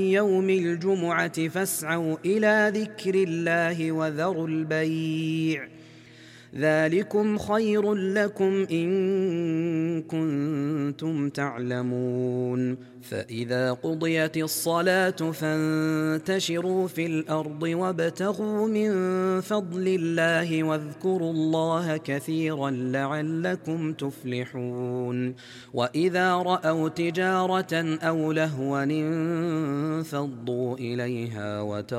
يوم الجمعة فاسعوا إلى ذكر الله وذروا البيع ذلكم خير لكم إن كنتم تعلمون فإذا قضيت الصلاة فانتشروا في الأرض وابتغوا من فضل الله واذكروا الله كثيرا لعلكم تفلحون وإذا رأوا تجارة أو لهوا انفضوا إليها